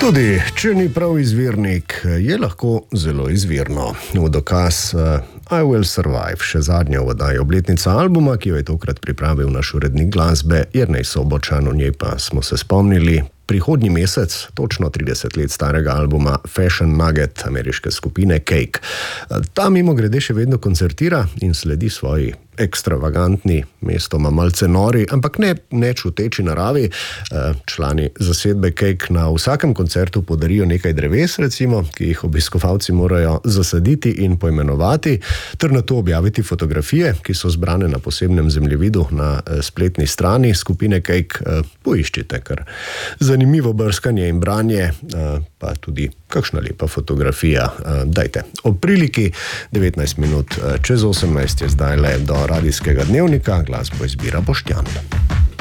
Tudi, če ni prav izvirnik, je lahko zelo izvirno. V dokaz I Will Survive, še zadnja v oddaji obletnica albuma, ki jo je tokrat pripravil naš urednik glasbe Jernej Sobočan, v njej pa smo se spomnili prihodnji mesec, točno 30 let starega albuma Fashion Nugget ameriške skupine Cake. Ta mimogrede še vedno koncertira in sledi svoji ekstravagantni, mestoma malce nori, ampak ne čuteči naravi. Člani zasedbe Cake na vsakem koncertu podarijo nekaj dreves, recimo, ki jih obiskovalci morajo zasaditi in poimenovati, ter nato objaviti fotografije, ki so zbrane na posebnem zemljevidu na spletni strani skupine Cake. Poiščite, ker zanimivo brskanje in branje, pa tudi kakšna lepa fotografija. Dajte. Ob priliki 19 minut čez 18 je zdaj le do radijskega dnevnika, glasbo izbira Boštjan.